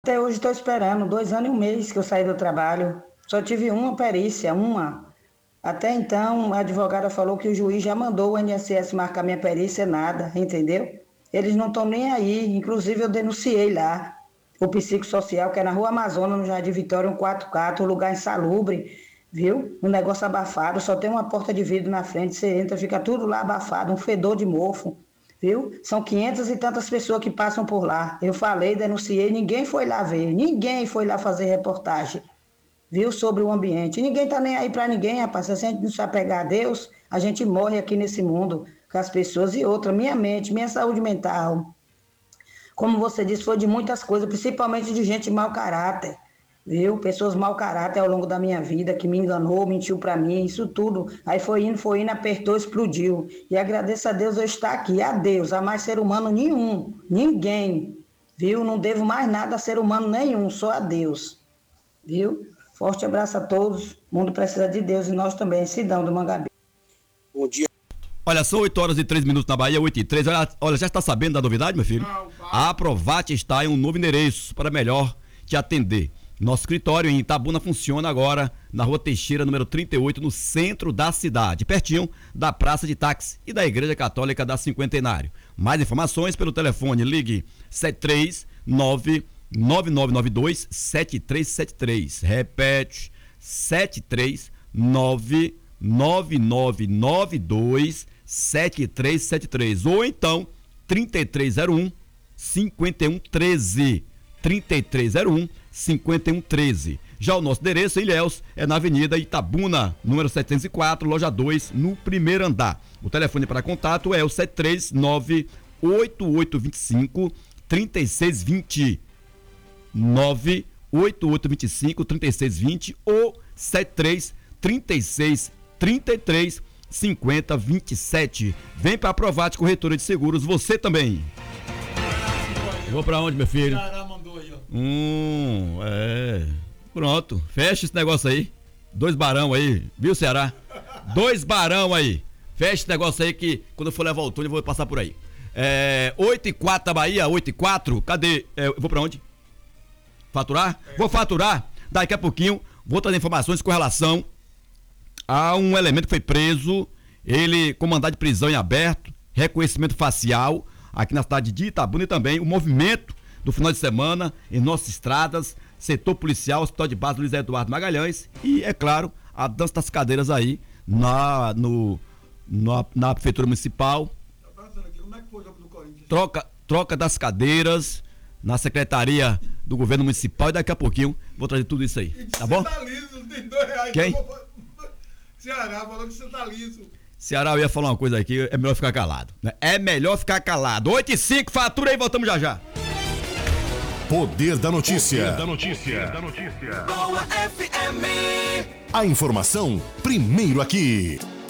Até hoje estou esperando, 2 anos e um mês que eu saí do trabalho. Só tive uma perícia, uma. Até então, a advogada falou que o juiz já mandou o INSS marcar minha perícia, nada, entendeu? Eles não estão nem aí. Inclusive, eu denunciei lá o psicossocial, que é na Rua Amazonas, no Jardim Vitória, um 4x4, um lugar insalubre, viu? Um negócio abafado, só tem uma porta de vidro na frente, você entra, fica tudo lá abafado, um fedor de mofo. Viu? São 500 e tantas pessoas que passam por lá. Eu falei, denunciei, ninguém foi lá ver, ninguém foi lá fazer reportagem, viu, sobre o ambiente. Ninguém tá nem aí para ninguém, rapaz. Se a gente não se apegar a Deus, a gente morre aqui nesse mundo com as pessoas. E outra, minha mente, minha saúde mental, como você disse, foi de muitas coisas, principalmente de gente mau caráter, viu? Pessoas mau caráter ao longo da minha vida, que me enganou, mentiu para mim, isso tudo. Aí foi indo, apertou, explodiu. E agradeço a Deus eu estar aqui, a Deus, a mais ser humano nenhum, ninguém, viu? Não devo mais nada a ser humano nenhum, só a Deus, viu? Forte abraço a todos, o mundo precisa de Deus e nós também, Sidão do Mangabeira. Bom dia. Olha, são 8h03 na Bahia, 8h03. Olha, já está sabendo da novidade, meu filho? Não, a Provate está em um novo endereço para melhor te atender. Nosso escritório em Itabuna funciona agora na Rua Teixeira, número 38, no centro da cidade, pertinho da Praça de Táxi e da Igreja Católica da Cinquentenário. Mais informações pelo telefone, ligue 739-9992-7373. Repete, 739-9992-7373. Ou então, 3301-5113. 3301-5113. Já o nosso endereço em Ilhéus é na Avenida Itabuna, número 704, loja 2, no primeiro andar. O telefone para contato é o 739-8825-3620. 98825-3620 ou 73-36-33-50-27. Vem para a Provate Corretora de Seguros, você também. Eu vou para onde, meu filho? Pronto, fecha esse negócio aí. 2 barão aí, viu, Ceará? 2 barão aí. Fecha esse negócio aí que quando eu for levar o túnel eu vou passar por aí. 8h04 da Bahia, 8h04. Cadê? Eu vou pra onde? Faturar? Vou faturar. Daqui a pouquinho vou trazer informações com relação a um elemento que foi preso. Ele com mandado de prisão em aberto, reconhecimento facial aqui na cidade de Itabuna e também o movimento do final de semana em nossas estradas, setor policial, hospital de base Luiz Eduardo Magalhães e, é claro, a dança das cadeiras aí na prefeitura municipal. Como é que foi o jogo do Corinthians? Troca das cadeiras na secretaria do governo municipal e daqui a pouquinho vou trazer tudo isso aí, tá bom? Tá liso, tem R$2. Quem? Ceará, falando que você tá liso. Ceará, eu ia falar uma coisa aqui, é melhor ficar calado, né? É melhor ficar calado. 8h05, fatura aí, voltamos já já. Poder da notícia. Boa FM. A informação primeiro aqui.